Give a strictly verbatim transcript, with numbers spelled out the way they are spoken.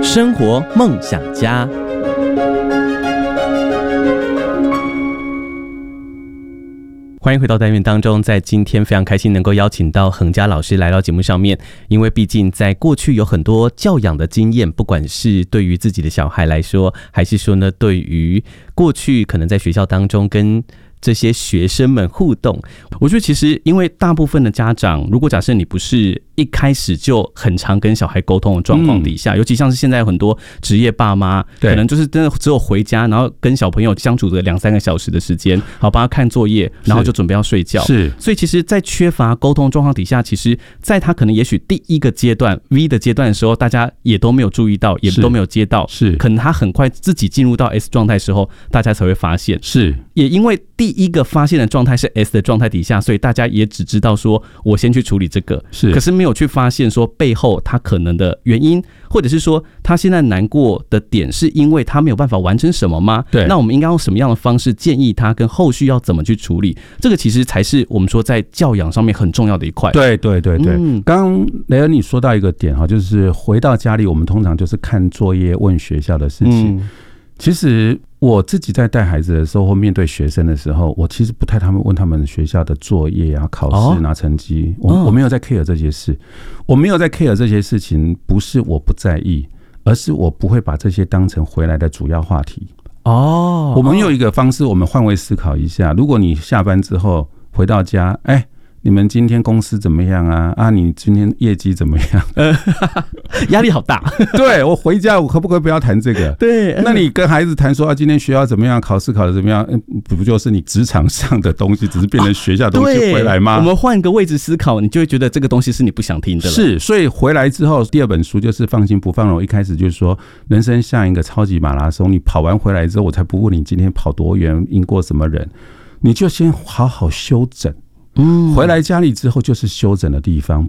生活梦想家。欢迎回到单元当中，在今天非常开心能够邀请到恒嘉老师来到节目上面，因为毕竟在过去有很多教养的经验，不管是对于自己的小孩来说，还是说呢对于过去可能在学校当中跟这些学生们互动，我觉得其实因为大部分的家长，如果假设你不是一开始就很常跟小孩沟通的状况底下、嗯、尤其像是现在有很多职业爸妈，可能就是真的只有回家，然后跟小朋友相处个两三个小时的时间，好帮他看作业，然后就准备要睡觉。是，所以其实在缺乏沟通状况底下，其实在他可能也许第一个阶段 V 的阶段的时候，大家也都没有注意到，也都没有接到，是可能他很快自己进入到 S 状态的时候，大家才会发现。是，也因为第一个发现的状态是 S 的状态底下，所以大家也只知道说我先去处理这个，是，可是没有去发现说背后他可能的原因，或者是说他现在难过的点是因为他没有办法完成什么吗？对，那我们应该用什么样的方式建议他，跟后续要怎么去处理？这个其实才是我们说在教养上面很重要的一块。对对对对，嗯，刚刚雷恩你说到一个点哈，就是回到家里，我们通常就是看作业、问学校的事情。嗯，其实我自己在带孩子的时候，或面对学生的时候，我其实不太他们问他们学校的作业啊、考试拿成绩，哦，我我没有在 care 这些事，我没有在 care 这些事情，不是我不在意，而是我不会把这些当成回来的主要话题。哦，我们有一个方式，我们换位思考一下，如果你下班之后回到家，哎，你们今天公司怎么样啊？啊，你今天业绩怎么样？呃，压力好大。对，我回家我可不可以不要谈这个？对，那你跟孩子谈说啊，今天学校怎么样，考试考得怎么样？不就是你职场上的东西，只是变成学校的东西回来吗？啊，我们换个位置思考，你就会觉得这个东西是你不想听的了。是，所以回来之后，第二本书就是放心不放容。一开始就是说，人生像一个超级马拉松，你跑完回来之后，我才不问你今天跑多远，赢过什么人，你就先好好休整。嗯，回来家里之后就是休整的地方，